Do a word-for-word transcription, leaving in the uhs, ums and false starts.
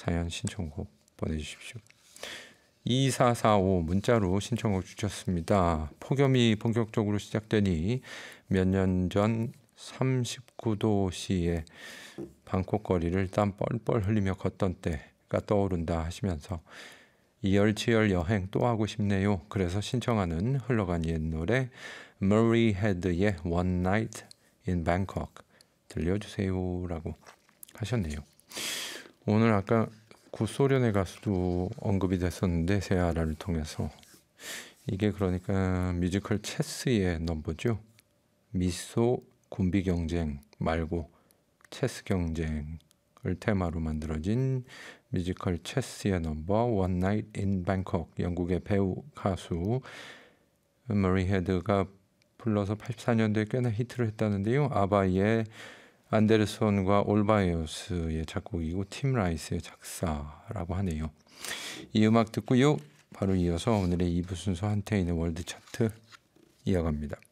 사연 신청곡 보내주십시오. 이사사오 문자로 신청곡 주셨습니다. 폭염이 본격적으로 시작되니 몇 년 전 삼십구 도씨의 방콕 거리를 땀 뻘뻘 흘리며 걷던 때가 떠오른다 하시면서 이열치열 여행 또 하고 싶네요. 그래서 신청하는 흘러간 옛 노래 Murray Head의 One Night in Bangkok 들려주세요 라고 하셨네요. 오늘 아까 구소련의 가수도 언급이 됐었는데 세아라를 통해서 이게 그러니까 뮤지컬 체스의 넘버죠. 미소 군비 경쟁 말고 체스 경쟁을 테마로 만들어진 뮤지컬 체스의 넘버 One Night in Bangkok. 영국의 배우 가수 머리 헤드가 불러서 팔십사 년도에 꽤나 히트를 했다는데요. 아바이의 안데르손과 올바이오스의 작곡이고 팀 라이스의 작사라고 하네요. 이 음악 듣고요. 바로 이어서 오늘의 이 부 순서 한태인의 월드 차트 이어갑니다.